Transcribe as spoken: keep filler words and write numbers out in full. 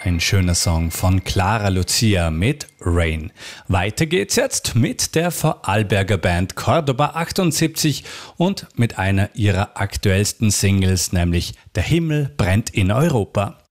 ein schöner Song von Clara Lucia mit Rain. Weiter geht's jetzt mit der Vorarlberger Band Cordoba achtundsiebzig und mit einer ihrer aktuellsten Singles, nämlich Der Himmel brennt in Europa.